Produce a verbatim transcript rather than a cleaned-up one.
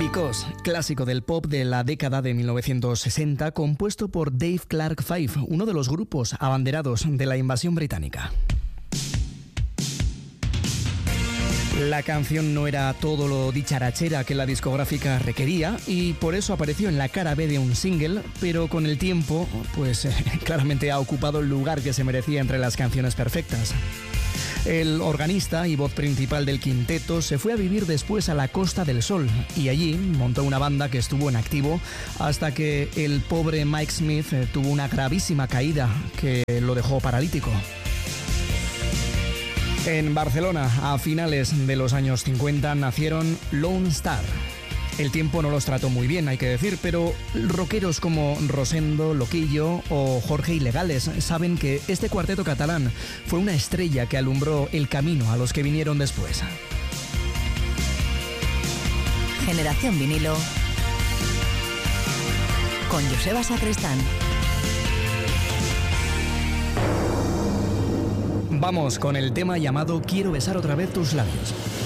Because, clásico del pop de la década de mil novecientos sesenta, compuesto por Dave Clark Five, uno de los grupos abanderados de la invasión británica. La canción no era todo lo dicharachera que la discográfica requería y por eso apareció en la cara B de un single, pero con el tiempo, pues eh, claramente ha ocupado el lugar que se merecía entre las canciones perfectas. El organista y voz principal del quinteto se fue a vivir después a la Costa del Sol y allí montó una banda que estuvo en activo hasta que el pobre Mike Smith eh, tuvo una gravísima caída que lo dejó paralítico. En Barcelona, a finales de los años cincuenta, nacieron Lone Star. El tiempo no los trató muy bien, hay que decir, pero rockeros como Rosendo, Loquillo o Jorge Ilegales saben que este cuarteto catalán fue una estrella que alumbró el camino a los que vinieron después. Generación Vinilo con Joseba Sacristán. Vamos con el tema llamado Quiero besar otra vez tus labios.